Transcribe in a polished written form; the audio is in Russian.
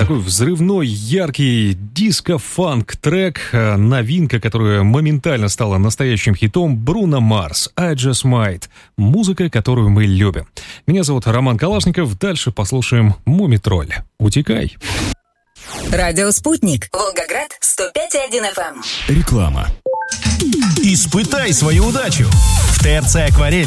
Такой взрывной, яркий диско-фанк-трек. Новинка, которая моментально стала настоящим хитом. Бруно Марс, I Just Might. Музыка, которую мы любим. Меня зовут Роман Калашников. Дальше послушаем «Мумий-тролль». Утекай. Радио «Спутник». Волгоград, 105,1 FM. Реклама. Испытай свою удачу. В ТРЦ «Акварель»